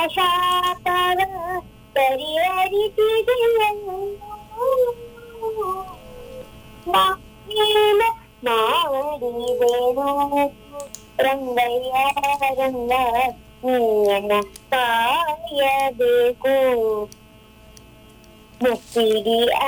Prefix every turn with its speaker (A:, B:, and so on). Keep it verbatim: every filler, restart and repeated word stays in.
A: ಶಾಪವ ಪರಿಹರಿಸಿದೆಯನು ನಾನೇನು ಮಾಡಿದೆನು ರಂಗಯ್ಯ ರಂಗ ನೀನು ಕಾಯಬೇಕು ಮುತ್ತಿಗೆ